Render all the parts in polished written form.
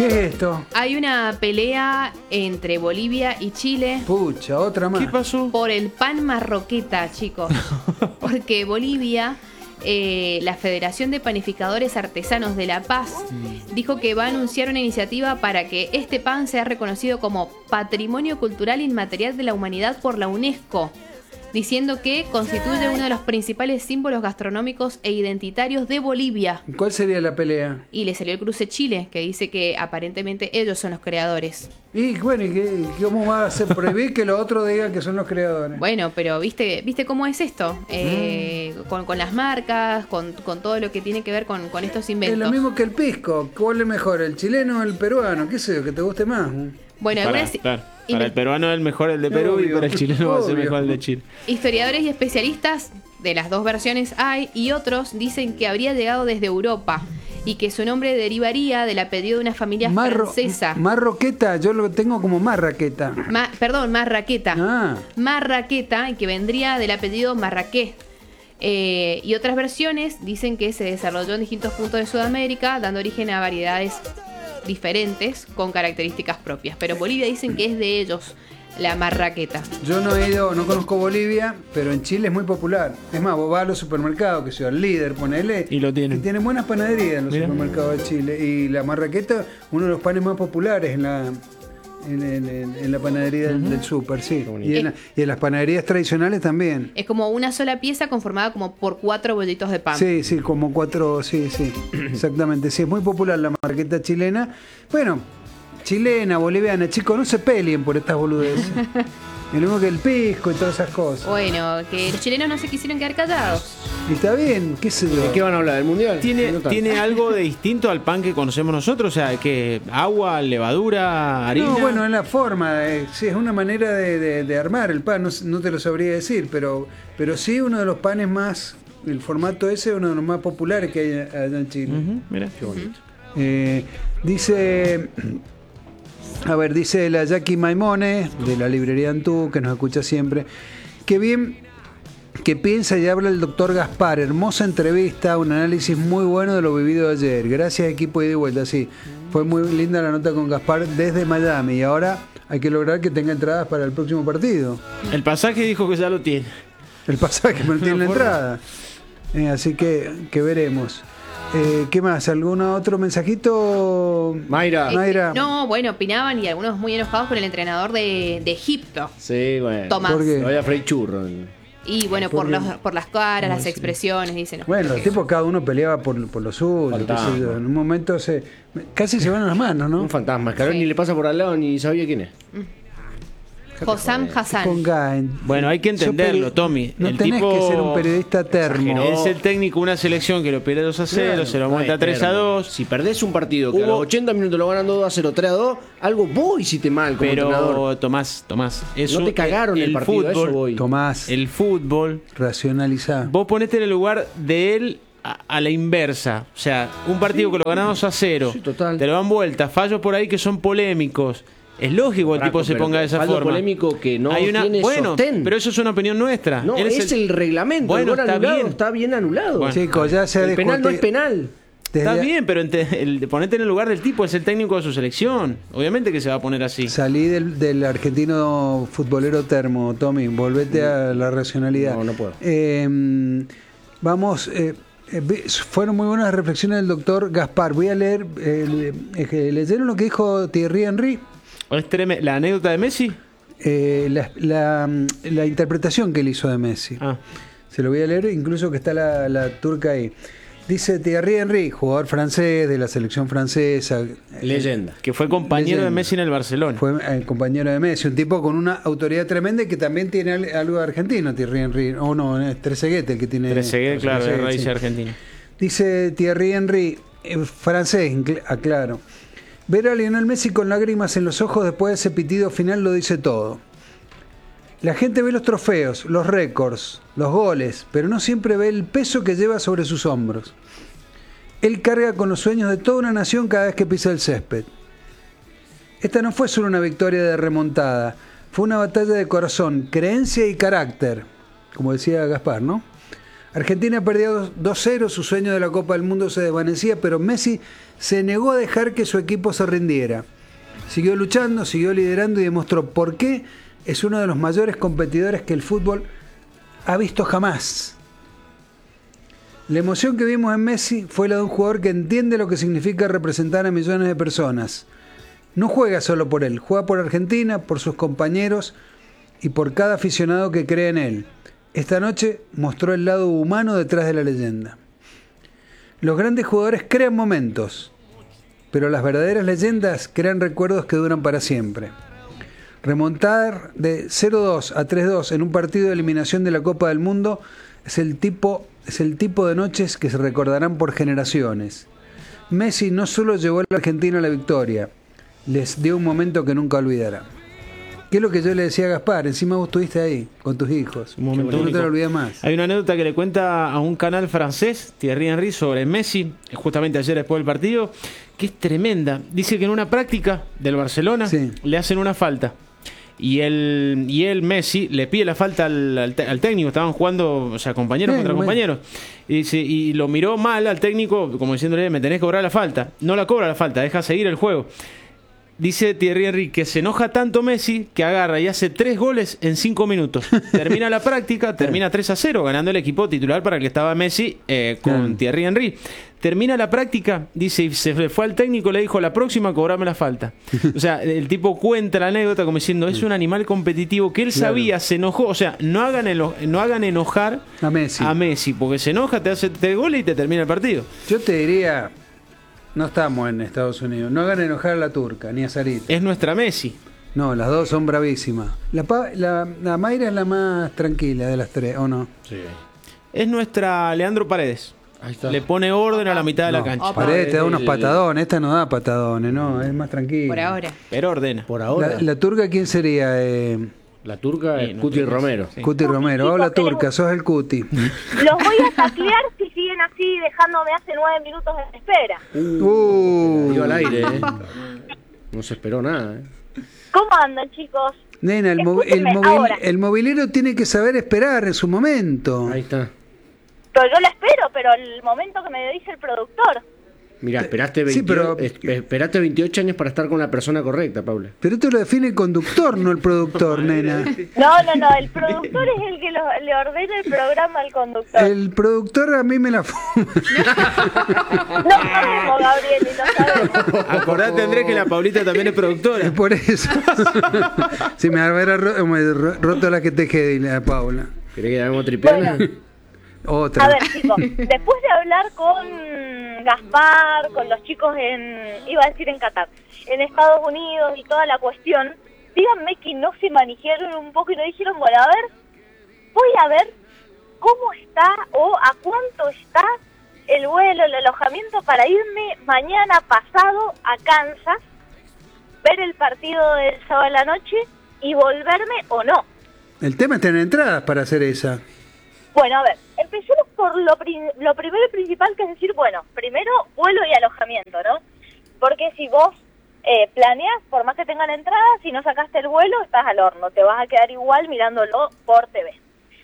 ¿Qué es esto? Hay una pelea entre Bolivia y Chile. Pucha, otra más. ¿Qué pasó? Por el pan marroqueta, chicos. Porque Bolivia, la Federación de Panificadores Artesanos de La Paz, dijo que va a anunciar una iniciativa para que este pan sea reconocido como Patrimonio Cultural Inmaterial de la Humanidad por la UNESCO, diciendo que constituye uno de los principales símbolos gastronómicos e identitarios de Bolivia. ¿Cuál sería la pelea? Y le salió el cruce Chile, que dice que aparentemente ellos son los creadores. Y bueno, ¿cómo va a ser prohibir que los otros digan que son los creadores? Bueno, pero ¿viste cómo es esto? Con las marcas, con todo lo que tiene que ver con estos inventos. Es lo mismo que el pisco. ¿Cuál es mejor, el chileno o el peruano? ¿Qué sé yo, que te guste más? Bueno, Para el peruano es el mejor el de Perú, obvio, y para el chileno va a ser mejor el de Chile. Historiadores y especialistas de las dos versiones hay, y otros dicen que habría llegado desde Europa y que su nombre derivaría del apellido de una familia francesa. Marroqueta, yo lo tengo como Marraqueta. Marraqueta. Ah. Marraqueta, y que vendría del apellido Marraqué. Y otras versiones dicen que se desarrolló en distintos puntos de Sudamérica, dando origen a variedades diferentes con características propias. Pero en Bolivia dicen que es de ellos la marraqueta. Yo no conozco Bolivia, pero en Chile es muy popular. Es más, vos vas a los supermercados, que sea el líder, ponele. Y lo tienen. Y tienen buenas panaderías en los supermercados de Chile. Y la marraqueta, uno de los panes más populares en la panadería del súper, sí. Y en las panaderías tradicionales también. Es como una sola pieza conformada como por 4 bollitos de pan. Sí, como 4, sí, exactamente. Sí, es muy popular la marraqueta chilena. Bueno, chilena, boliviana, chicos, no se peleen por estas boludeces. Lo mismo que el pisco y todas esas cosas. Bueno, que los chilenos no se quisieron quedar callados. Y está bien, qué sé yo. ¿De qué van a hablar? ¿Del mundial? ¿Tiene algo de distinto al pan que conocemos nosotros? O sea, que agua, levadura, harina. No, bueno, es la forma, sí, es una manera de armar el pan, no te lo sabría decir, pero sí uno de los panes más, el formato ese es uno de los más populares que hay allá en Chile. Mira, qué bonito. Dice la Jackie Maimone, de la librería Antú, que nos escucha siempre. Qué bien que piensa y habla el doctor Gaspar. Hermosa entrevista, un análisis muy bueno de lo vivido ayer. Gracias, equipo, y de vuelta. Sí, fue muy linda la nota con Gaspar desde Miami. Y ahora hay que lograr que tenga entradas para el próximo partido. El pasaje dijo que ya lo tiene. El pasaje no tiene la entrada. Así que veremos. ¿Qué más? ¿Algún otro mensajito? Mayra. No, bueno, opinaban y algunos muy enojados con el entrenador de Egipto. Sí, bueno. Tomás. ¿Por qué? Lo vaya Frey Churro. Y bueno, por las caras, las expresiones, dicen. Bueno, los tipos cada uno peleaba por lo suyo, qué sé yo. En un momento casi se van a las manos, ¿no? Un fantasma. Carol ni le pasa por al lado ni sabía quién es. Hossam Hassan. Bueno, hay que entenderlo, Tommy. No el tenés tipo que ser un periodista termo. Es el técnico de una selección que lo pierde 2-0, se lo aumenta 3-2. Si perdés un partido que a los 80 minutos lo ganando 2-0, 3-2, algo vos hiciste mal como entrenador. Pero Tomás, eso, no te cagaron el partido, fútbol, eso voy. Tomás, el fútbol, racionalizá. Vos ponete en el lugar de él a la inversa. O sea, un partido que lo ganamos 2-0, te lo dan vuelta, fallos por ahí que son polémicos. Es lógico que el tipo se ponga de esa forma. Polémico que no tiene sostén. Pero eso es una opinión nuestra. No, es el reglamento. Bueno, está bien anulado. Bueno, chicos, ya se el penal no es penal. Está bien, pero ponete en el lugar del tipo, es el técnico de su selección. Obviamente que se va a poner así. Salí del argentino futbolero termo, Tommy. Volvete a la racionalidad. No puedo. Fueron muy buenas reflexiones del doctor Gaspar. Voy a leer. ¿Leyeron lo que dijo Thierry Henry? ¿La anécdota de Messi? La interpretación que él hizo de Messi. Se lo voy a leer, incluso que está la turca ahí. Dice Thierry Henry, jugador francés de la selección francesa. Leyenda. Que fue compañero de Messi en el Barcelona. Fue compañero de Messi, un tipo con una autoridad tremenda y que también tiene algo de argentino, Thierry Henry. O no, es Trezeguet el que tiene. Trezeguet, claro, de raíz argentina. Dice Thierry Henry, francés, aclaro. Ver a Lionel Messi con lágrimas en los ojos después de ese pitido final lo dice todo. La gente ve los trofeos, los récords, los goles, pero no siempre ve el peso que lleva sobre sus hombros. Él carga con los sueños de toda una nación cada vez que pisa el césped. Esta no fue solo una victoria de remontada, fue una batalla de corazón, creencia y carácter, como decía Gaspar, ¿no? Argentina perdió 2-0, su sueño de la Copa del Mundo se desvanecía, pero Messi se negó a dejar que su equipo se rindiera. Siguió luchando, siguió liderando y demostró por qué es uno de los mayores competidores que el fútbol ha visto jamás. La emoción que vimos en Messi fue la de un jugador que entiende lo que significa representar a millones de personas. No juega solo por él, juega por Argentina, por sus compañeros y por cada aficionado que cree en él. Esta noche mostró el lado humano detrás de la leyenda. Los grandes jugadores crean momentos, pero las verdaderas leyendas crean recuerdos que duran para siempre. Remontar de 0-2 a 3-2 en un partido de eliminación de la Copa del Mundo es el tipo de noches que se recordarán por generaciones. Messi no solo llevó a la Argentina a la victoria, les dio un momento que nunca olvidará. ¿Qué es lo que yo le decía a Gaspar? Encima vos estuviste ahí, con tus hijos. Un momento no te lo olvides más. Hay una anécdota que le cuenta a un canal francés, Thierry Henry, sobre Messi, justamente ayer después del partido, que es tremenda. Dice que en una práctica del Barcelona le hacen una falta. Y él, Messi, le pide la falta al técnico. Estaban jugando, o sea, compañeros contra compañeros. Y lo miró mal al técnico, como diciéndole, me tenés que cobrar la falta. No la cobra la falta, deja seguir el juego. Dice Thierry Henry que se enoja tanto Messi que agarra y hace 3 goles en 5 minutos. Termina la práctica, termina 3-0, ganando el equipo titular para el que estaba Messi con Thierry Henry. Termina la práctica, dice, y se fue al técnico, le dijo, la próxima cobrame la falta. O sea, el tipo cuenta la anécdota como diciendo, es un animal competitivo que él sabía, se enojó. O sea, no hagan enojar a Messi, porque se enoja, te hace 3 goles y te termina el partido. Yo te diría... No estamos en Estados Unidos. No hagan enojar a la turca, ni a Sarita. Es nuestra Messi. No, las dos son bravísimas. La Mayra es la más tranquila de las tres, ¿o no? Sí. Es nuestra Leandro Paredes. Ahí está. Le pone orden a la mitad de la cancha. Paredes te da unos patadones. Esta no da patadones, no. Es más tranquila. Por ahora. Pero ordena. Por ahora. ¿La turca quién sería? La turca es Cuti Romero. Sí. Cuti Romero. Hola, turca. Sos el Cuti. Los voy a taclear si siguen así dejándome hace 9 minutos de espera. Dio al aire, No se esperó nada, ¿Cómo andan, chicos? Nena, el movilero tiene que saber esperar en su momento. Ahí está. Pero yo la espero, pero el momento que me dice el productor. Mira, esperaste 28 años para estar con la persona correcta, Paula. Pero esto lo define el conductor, no el productor, nena. No, el productor es el que le ordena el programa al conductor. El productor a mí me la fuma. No sabemos, Gabriel, y no sabemos. Acordate, Andrés, que la Paulita también es productora. Es por eso. Si me hubiera roto la que te quede, la Paula. ¿Querés que llamemos tripeana? Bueno. Otra. A ver, chicos, después de hablar con Gaspar, con los chicos iba a decir en Qatar, en Estados Unidos y toda la cuestión, díganme que no se manejaron un poco y no dijeron, bueno, a ver, voy a ver cómo está o a cuánto está el vuelo, el alojamiento para irme mañana pasado a Kansas, ver el partido del sábado a la noche y volverme o no. El tema es tener entradas para hacer esa. Bueno, a ver, empecemos por lo primero y principal, que es decir, bueno, primero vuelo y alojamiento, ¿no? Porque si vos planeas, por más que tengan entrada, si no sacaste el vuelo, estás al horno, te vas a quedar igual mirándolo por TV.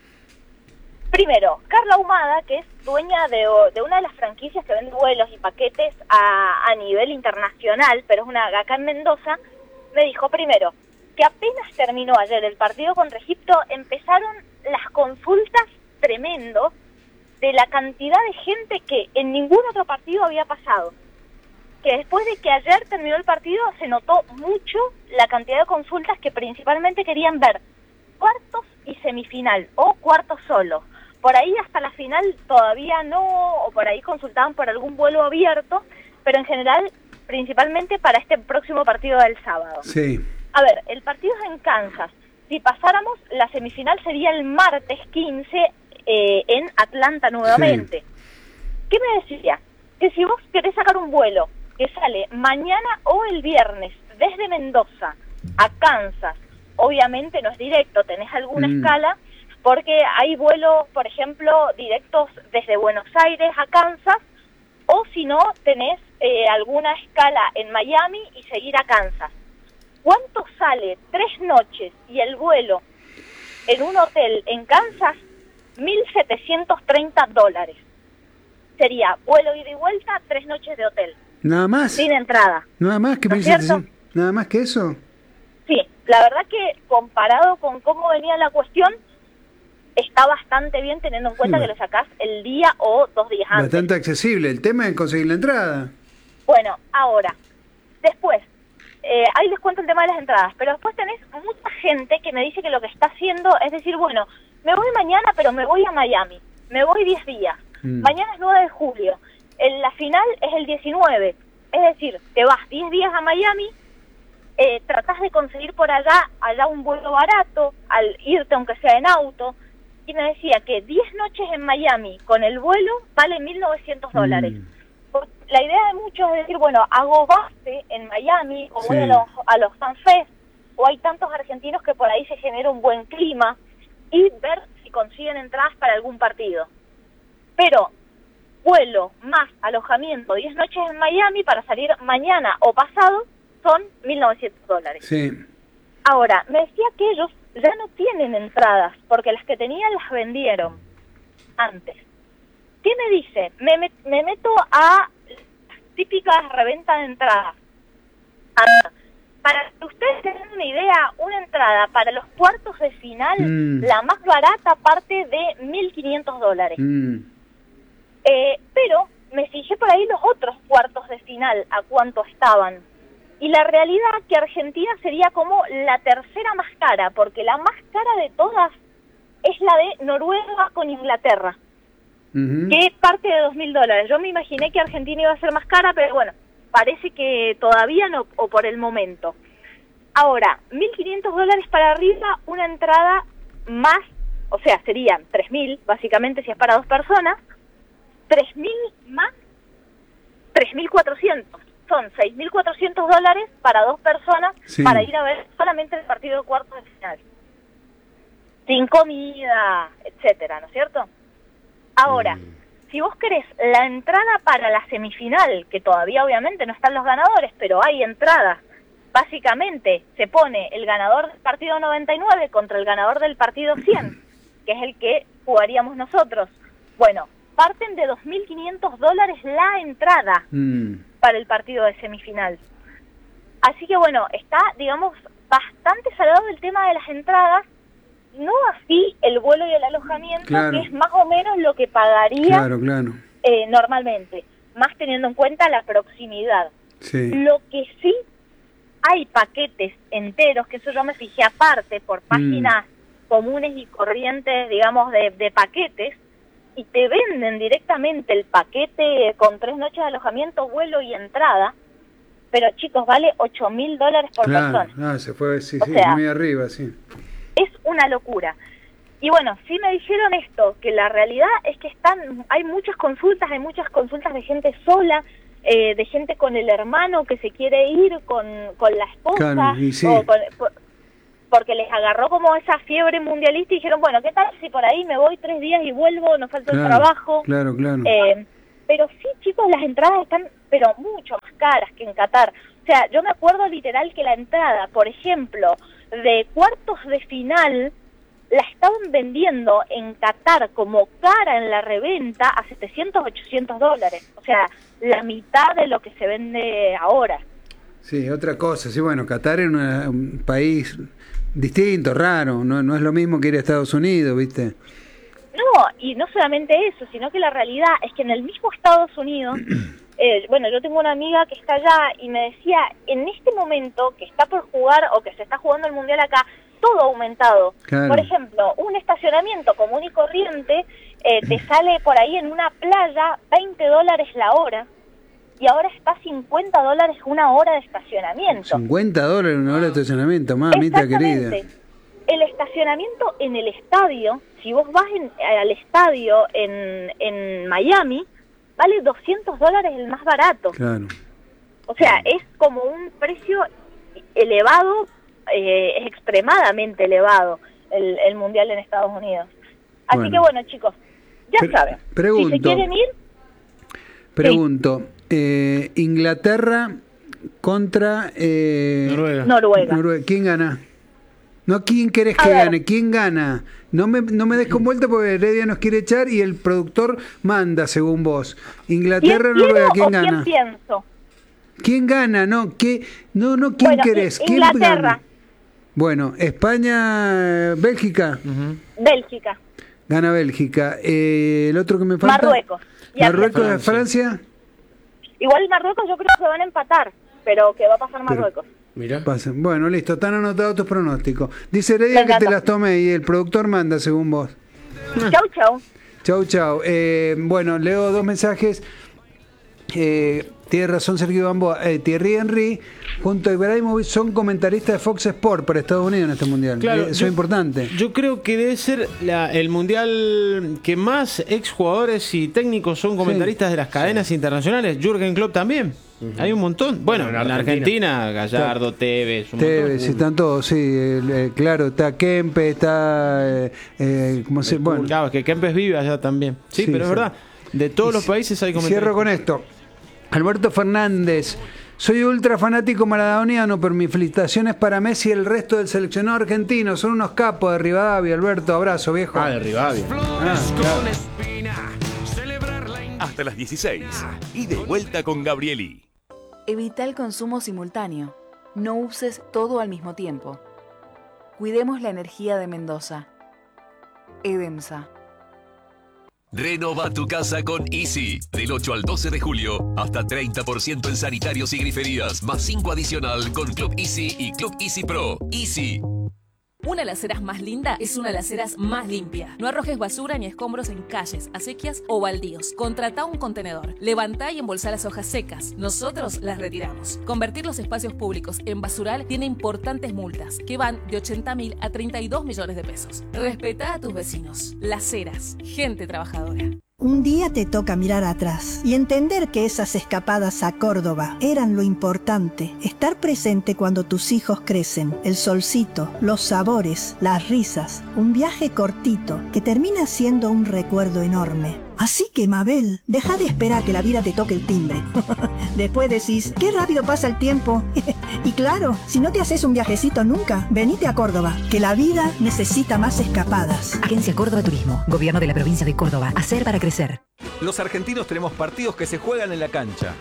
Primero, Carla Ahumada, que es dueña de una de las franquicias que vende vuelos y paquetes a nivel internacional, pero es acá en Mendoza, me dijo primero que apenas terminó ayer el partido contra Egipto, empezaron las consultas tremendo de la cantidad de gente que en ningún otro partido había pasado. Que después de que ayer terminó el partido se notó mucho la cantidad de consultas que principalmente querían ver cuartos y semifinal o cuartos solo. Por ahí hasta la final todavía no, o por ahí consultaban por algún vuelo abierto, pero en general principalmente para este próximo partido del sábado. Sí. A ver, el partido es en Kansas. Si pasáramos, la semifinal sería el martes 15 en Atlanta nuevamente. Sí. ¿Qué me decía? Que si vos querés sacar un vuelo que sale mañana o el viernes desde Mendoza a Kansas, obviamente no es directo, tenés alguna escala, porque hay vuelos, por ejemplo, directos desde Buenos Aires a Kansas, o si no, tenés alguna escala en Miami y seguir a Kansas. ¿Cuánto sale 3 noches y el vuelo en un hotel en Kansas? $1.730. Sería vuelo ida y vuelta, 3 noches de hotel. ¿Nada más? Sin entrada. ¿Nada más que ¿No es cierto? ¿Nada más que eso? Sí, la verdad que comparado con cómo venía la cuestión, está bastante bien teniendo en cuenta que lo sacás el día o 2 días antes. Bastante accesible. El tema es conseguir la entrada. Bueno, ahora, después, ahí les cuento el tema de las entradas, pero después tenés mucha gente que me dice que lo que está haciendo es decir, bueno, me voy mañana, pero me voy a Miami, me voy 10 días, mañana es 9 de julio, la final es el 19, es decir, te vas 10 días a Miami, tratás de conseguir por allá un vuelo barato, al irte aunque sea en auto, y me decía que 10 noches en Miami con el vuelo vale $1.900. La idea de muchos es decir, bueno, hago base en Miami, o voy a los FanFest, o hay tantos argentinos que por ahí se genera un buen clima, y ver si consiguen entradas para algún partido. Pero vuelo más alojamiento, 10 noches en Miami para salir mañana o pasado, son $1.900. Sí. Ahora, me decía que ellos ya no tienen entradas, porque las que tenían las vendieron antes. ¿Qué me dice? Me meto a típicas reventa de entradas. Para que ustedes tengan una idea, una entrada para los cuartos de final, la más barata parte de $1.500. Pero me fijé por ahí los otros cuartos de final, a cuánto estaban. Y la realidad que Argentina sería como la tercera más cara, porque la más cara de todas es la de Noruega con Inglaterra. Que parte de $2.000. Yo me imaginé que Argentina iba a ser más cara, pero bueno, parece que todavía no, o por el momento. Ahora, $1.500 para arriba, una entrada más, o sea, serían 3.000, básicamente, si es para 2 personas, 3.000 más 3.400. Son $6.400 para 2 personas para ir a ver solamente el partido de cuartos de final. Sin comida, etcétera, ¿no es cierto? Ahora, si vos querés la entrada para la semifinal, que todavía obviamente no están los ganadores, pero hay entradas, básicamente se pone el ganador del partido 99 contra el ganador del partido 100, que es el que jugaríamos nosotros. Bueno, parten de $2.500 la entrada para el partido de semifinal. Así que bueno, está, digamos, bastante salado el tema de las entradas. No así el vuelo y el alojamiento, que es más o menos lo que pagaría normalmente, más teniendo en cuenta la proximidad. Lo que sí, hay paquetes enteros, que eso yo me fijé aparte por páginas comunes y corrientes, digamos, de paquetes, y te venden directamente el paquete con 3 noches de alojamiento, vuelo y entrada, pero chicos, vale $8.000 por persona. Se fue, o sea, muy arriba, es una locura. Y bueno, sí me dijeron esto, que la realidad es que hay muchas consultas de gente sola, de gente con el hermano que se quiere ir con la esposa, porque les agarró como esa fiebre mundialista y dijeron, bueno, ¿qué tal si por ahí me voy 3 días y vuelvo, no falta el trabajo? Pero sí, chicos, las entradas están pero mucho más caras que en Qatar. O sea, yo me acuerdo literal que la entrada, por ejemplo, de cuartos de final, la estaban vendiendo en Qatar como cara en la reventa a $700, $800. O sea, la mitad de lo que se vende ahora. Sí, otra cosa. Sí, bueno, Qatar es un país distinto, raro. No es lo mismo que ir a Estados Unidos, ¿viste? No, y no solamente eso, sino que la realidad es que en el mismo Estados Unidos... bueno, yo tengo una amiga que está allá y me decía, en este momento que está por jugar o que se está jugando el Mundial acá, todo ha aumentado. Por ejemplo, un estacionamiento común y corriente te sale por ahí en una playa $20 la hora y ahora está $50 una hora de estacionamiento. $50 una hora de estacionamiento, mamita querida. El estacionamiento en el estadio, si vos vas al estadio en Miami, vale $200 el más barato. O sea, es como un precio elevado, es extremadamente elevado el Mundial en Estados Unidos. Así que bueno, chicos, ya saben. Pregunto, si se quieren ir... Pregunto, Inglaterra contra Noruega. ¿Quién gana? No quién querés que gane, quién gana. No me des con vuelta porque Heredia nos quiere echar y el productor manda según vos. Inglaterra, Noruega, ¿quién gana? ¿Quién pienso? ¿Quién gana? No, ¿quién querés? ¿Quién Inglaterra. gana? Bueno, España, Bélgica. Bélgica. Gana Bélgica. El otro que me falta. Marruecos. Marruecos de Francia. Igual Marruecos yo creo que van a empatar, pero que va a pasar Marruecos. Mirá. Pasen. Bueno, listo, están anotados tus pronósticos. Dice Heredia que te las tomé y el productor manda según vos. Chau. Chau. Bueno, leo 2 mensajes. Tiene razón Sergio Gamboa. Thierry Henry junto a Ibrahimovic son comentaristas de Fox Sport para Estados Unidos en este mundial. Claro, Eso es importante. Yo creo que debe ser el mundial que más exjugadores y técnicos son comentaristas de las cadenas internacionales. Jürgen Klopp también. Hay un montón. Bueno, en Argentina, Gallardo, Tevez. Tevez, están todos, sí. Claro, está Kempe, está. Bueno. Claro, es que Kempes vive allá también. Sí, pero es verdad. De todos los países hay comentaristas. Cierro con esto. Alberto Fernández. Soy ultra fanático maradoniano, pero mis felicitaciones para Messi y el resto del seleccionado argentino. Son unos capos de Rivadavia, Alberto. Abrazo, viejo. De Rivadavia. Claro. Hasta las 16. Y de vuelta con Gabrieli. Evita el consumo simultáneo. No uses todo al mismo tiempo. Cuidemos la energía de Mendoza. Edemsa. Renova tu casa con Easy. Del 8 al 12 de julio, hasta 30% en sanitarios y griferías, más 5 adicional con Club Easy y Club Easy Pro. Easy. Una alacena más linda es una alacena más limpia. No arrojes basura ni escombros en calles, acequias o baldíos. Contrata un contenedor. Levantá y embolsá las hojas secas. Nosotros las retiramos. Convertir los espacios públicos en basural tiene importantes multas que van de 80.000 a 32 millones de pesos. Respetá a tus vecinos. Las Heras. Gente trabajadora. Un día te toca mirar atrás y entender que esas escapadas a Córdoba eran lo importante. Estar presente cuando tus hijos crecen, el solcito, los sabores, las risas, un viaje cortito que termina siendo un recuerdo enorme. Así que, Mabel, deja de esperar que la vida te toque el timbre. Después decís, qué rápido pasa el tiempo. Y claro, si no te haces un viajecito nunca, venite a Córdoba, que la vida necesita más escapadas. Agencia Córdoba Turismo, Gobierno de la Provincia de Córdoba. Hacer para crecer. Los argentinos tenemos partidos que se juegan en la cancha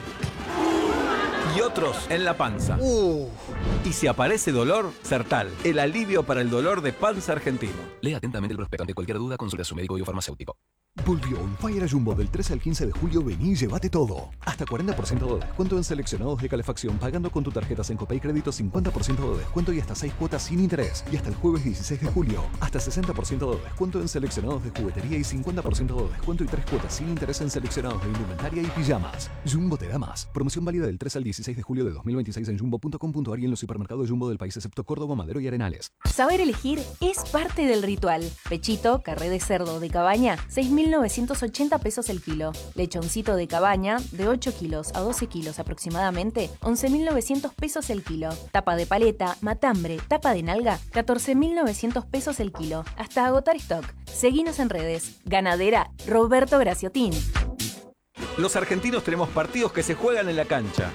y otros en la panza. Y si aparece dolor, Sertal, el alivio para el dolor de panza argentino. Lea atentamente el prospecto. Ante cualquier duda, consulte a su médico y o farmacéutico. Volvió On Fire a Jumbo del 13 al 15 de julio. Vení y llévate todo. Hasta 40% de descuento en seleccionados de calefacción pagando con tu tarjeta Sencopay Crédito, 50% de descuento y hasta 6 cuotas sin interés. Y hasta el jueves 16 de julio, hasta 60% de descuento en seleccionados de juguetería y 50% de descuento y 3 cuotas sin interés en seleccionados de indumentaria y pijamas. Jumbo te da más. Promoción válida del 3 al 16 de julio de 2026 en jumbo.com.ar y en los supermercados Jumbo del país excepto Córdoba, Madero y Arenales. Saber elegir es parte del ritual. Pechito, carré de cerdo de cabaña, 6.980 pesos el kilo. Lechoncito de cabaña, de 8 kilos a 12 kilos aproximadamente, 11.900 pesos el kilo. Tapa de paleta, matambre, tapa de nalga, 14.900 pesos el kilo. Hasta agotar stock. Seguinos en redes. Ganadera Roberto Graciotín. Los argentinos tenemos partidos que se juegan en la cancha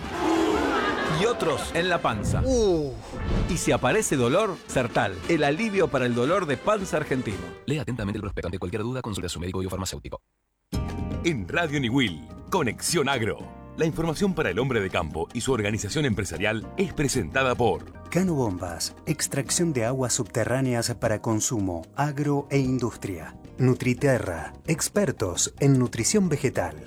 y otros en la panza. Y si aparece dolor, Sertal, el alivio para el dolor de panza argentino. Lea atentamente el prospecto. Ante cualquier duda, consulte a su médico y o farmacéutico. En Radio Niwil, Conexión Agro. La información para el hombre de campo y su organización empresarial es presentada por Cano Bombas, extracción de aguas subterráneas para consumo, agro e industria. Nutriterra, expertos en nutrición vegetal.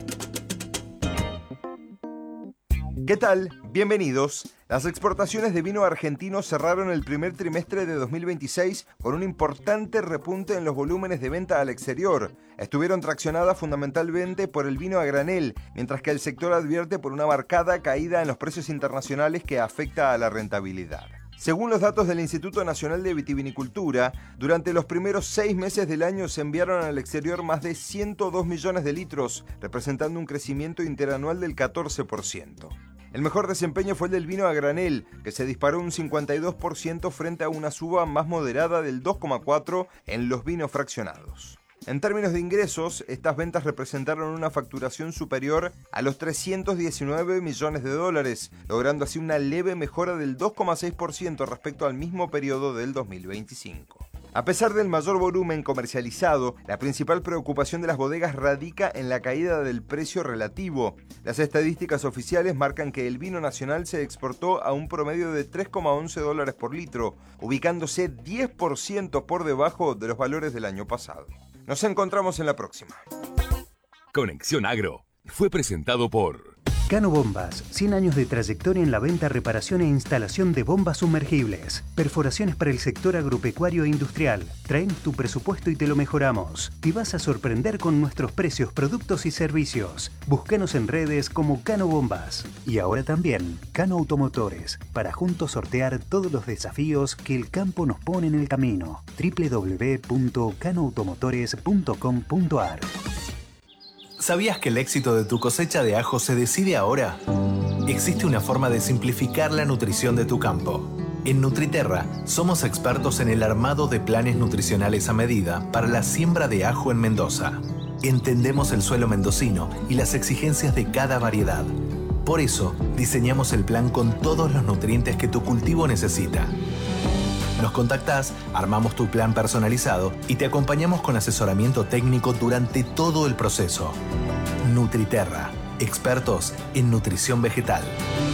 ¿Qué tal? Bienvenidos. Las exportaciones de vino argentino cerraron el primer trimestre de 2026 con un importante repunte en los volúmenes de venta al exterior. Estuvieron traccionadas fundamentalmente por el vino a granel, mientras que el sector advierte por una marcada caída en los precios internacionales que afecta a la rentabilidad. Según los datos del Instituto Nacional de Vitivinicultura, durante los primeros 6 meses del año se enviaron al exterior más de 102 millones de litros, representando un crecimiento interanual del 14%. El mejor desempeño fue el del vino a granel, que se disparó un 52% frente a una suba más moderada del 2,4% en los vinos fraccionados. En términos de ingresos, estas ventas representaron una facturación superior a los 319 millones de dólares, logrando así una leve mejora del 2,6% respecto al mismo periodo del 2025. A pesar del mayor volumen comercializado, la principal preocupación de las bodegas radica en la caída del precio relativo. Las estadísticas oficiales marcan que el vino nacional se exportó a un promedio de 3,11 dólares por litro, ubicándose 10% por debajo de los valores del año pasado. Nos encontramos en la próxima. Conexión Agro fue presentado por Cano Bombas, 100 años de trayectoria en la venta, reparación e instalación de bombas sumergibles. Perforaciones para el sector agropecuario e industrial. Traen tu presupuesto y te lo mejoramos. Te vas a sorprender con nuestros precios, productos y servicios. Búscanos en redes como Cano Bombas. Y ahora también Cano Automotores, para juntos sortear todos los desafíos que el campo nos pone en el camino. www.canoautomotores.com.ar. ¿Sabías que el éxito de tu cosecha de ajo se decide ahora? Existe una forma de simplificar la nutrición de tu campo. En Nutriterra somos expertos en el armado de planes nutricionales a medida para la siembra de ajo en Mendoza. Entendemos el suelo mendocino y las exigencias de cada variedad. Por eso, diseñamos el plan con todos los nutrientes que tu cultivo necesita. Nos contactás, armamos tu plan personalizado y te acompañamos con asesoramiento técnico durante todo el proceso. Nutriterra, expertos en nutrición vegetal.